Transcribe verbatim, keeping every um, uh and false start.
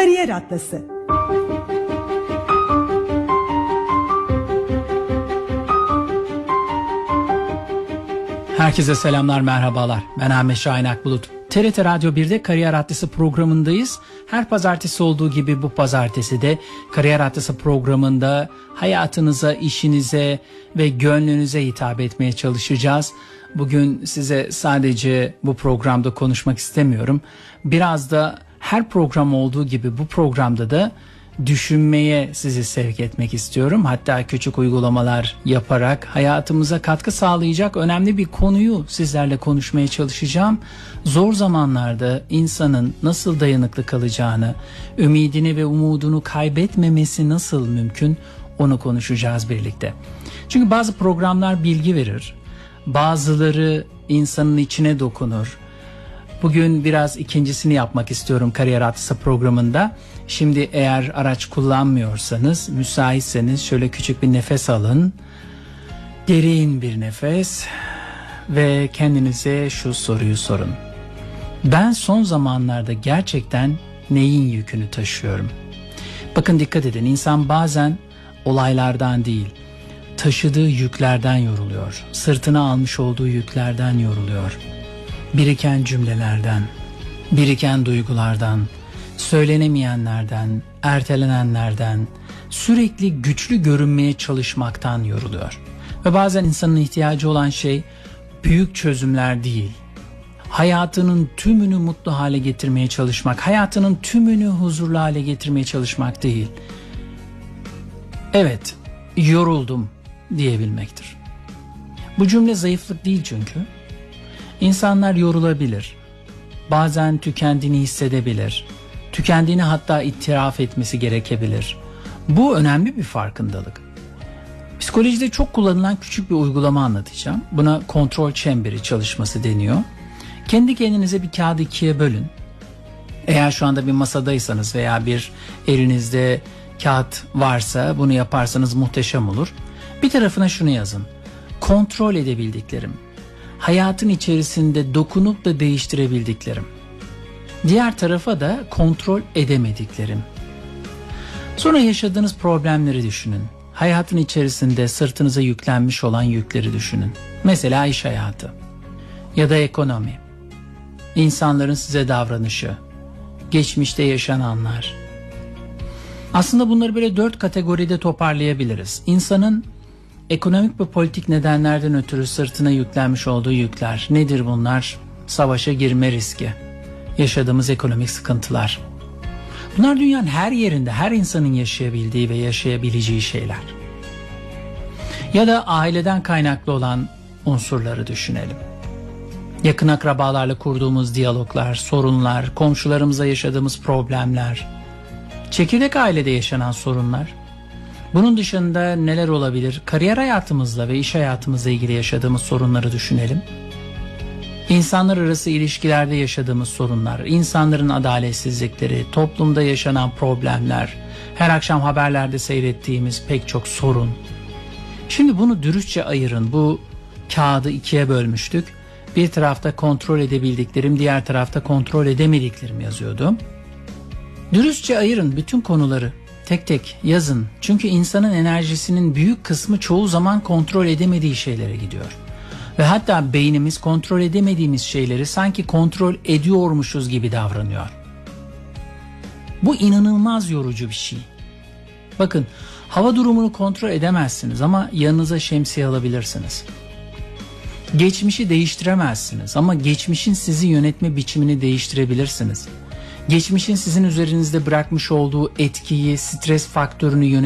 Kariyer Atlası. Herkese selamlar, merhabalar. Ben Ahmet Şahin Akbulut. T R T Radyo bir'de Kariyer Atlası programındayız. Her pazartesi olduğu gibi bu pazartesi de Kariyer Atlası programında hayatınıza, işinize ve gönlünüze hitap etmeye çalışacağız. Bugün size sadece bu programda konuşmak istemiyorum. Biraz da her program olduğu gibi bu programda da düşünmeye sizi sevk etmek istiyorum. Hatta küçük uygulamalar yaparak hayatımıza katkı sağlayacak önemli bir konuyu sizlerle konuşmaya çalışacağım. Zor zamanlarda insanın nasıl dayanıklı kalacağını, ümidini ve umudunu kaybetmemesi nasıl mümkün, onu konuşacağız birlikte. Çünkü bazı programlar bilgi verir, bazıları insanın içine dokunur. Bugün biraz ikincisini yapmak istiyorum Kariyer Atlası programında. Şimdi eğer araç kullanmıyorsanız, müsaitseniz şöyle küçük bir nefes alın. Derin bir nefes ve kendinize şu soruyu sorun. Ben son zamanlarda gerçekten neyin yükünü taşıyorum? Bakın, dikkat edin, insan bazen olaylardan değil, taşıdığı yüklerden yoruluyor. Sırtına almış olduğu yüklerden yoruluyor. Biriken cümlelerden, biriken duygulardan, söylenemeyenlerden, ertelenenlerden, sürekli güçlü görünmeye çalışmaktan yoruluyor. Ve bazen insanın ihtiyacı olan şey büyük çözümler değil, hayatının tümünü mutlu hale getirmeye çalışmak, hayatının tümünü huzurlu hale getirmeye çalışmak değil. Evet, yoruldum diyebilmektir. Bu cümle zayıflık değil çünkü. İnsanlar yorulabilir, bazen tükendiğini hissedebilir, tükendiğini hatta itiraf etmesi gerekebilir. Bu önemli bir farkındalık. Psikolojide çok kullanılan küçük bir uygulama anlatacağım. Buna kontrol çemberi çalışması deniyor. Kendi kendinize bir kağıdı ikiye bölün. Eğer şu anda bir masadaysanız veya bir elinizde kağıt varsa bunu yaparsanız muhteşem olur. Bir tarafına şunu yazın: kontrol edebildiklerim. Hayatın içerisinde dokunup da değiştirebildiklerim. Diğer tarafa da kontrol edemediklerim. Sonra yaşadığınız problemleri düşünün. Hayatın içerisinde sırtınıza yüklenmiş olan yükleri düşünün. Mesela iş hayatı ya da ekonomi, insanların size davranışı, geçmişte yaşananlar. Aslında bunları böyle dört kategoride toparlayabiliriz. İnsanın ekonomik ve politik nedenlerden ötürü sırtına yüklenmiş olduğu yükler. Nedir bunlar? Savaşa girme riski, yaşadığımız ekonomik sıkıntılar. Bunlar dünyanın her yerinde, her insanın yaşayabildiği ve yaşayabileceği şeyler. Ya da aileden kaynaklı olan unsurları düşünelim. Yakın akrabalarla kurduğumuz diyaloglar, sorunlar, komşularımızla yaşadığımız problemler, çekirdek ailede yaşanan sorunlar. Bunun dışında neler olabilir? Kariyer hayatımızla ve iş hayatımızla ilgili yaşadığımız sorunları düşünelim. İnsanlar arası ilişkilerde yaşadığımız sorunlar, insanların adaletsizlikleri, toplumda yaşanan problemler, her akşam haberlerde seyrettiğimiz pek çok sorun. Şimdi bunu dürüstçe ayırın. Bu kağıdı ikiye bölmüştük. Bir tarafta kontrol edebildiklerim, diğer tarafta kontrol edemediklerim yazıyordu. Dürüstçe ayırın bütün konuları. Tek tek yazın. Çünkü insanın enerjisinin büyük kısmı çoğu zaman kontrol edemediği şeylere gidiyor. Ve hatta beynimiz kontrol edemediğimiz şeyleri sanki kontrol ediyormuşuz gibi davranıyor. Bu inanılmaz yorucu bir şey. Bakın, hava durumunu kontrol edemezsiniz ama yanınıza şemsiye alabilirsiniz. Geçmişi değiştiremezsiniz ama geçmişin sizi yönetme biçimini değiştirebilirsiniz. Geçmişin sizin üzerinizde bırakmış olduğu etkiyi, stres faktörünü